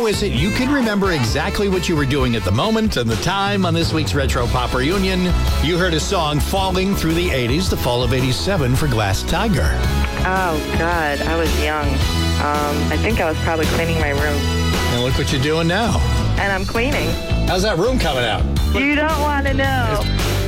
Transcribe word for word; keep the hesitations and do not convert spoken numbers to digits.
is it you can remember exactly what you were doing at the moment and the time on this week's Retro Pop Reunion? You heard a song falling through the eighties, the fall of eighty-seven for Glass Tiger. Oh, God, I was young. Um, I think I was probably cleaning my room. And look what you're doing now. And I'm cleaning. How's that room coming out? You don't want to know.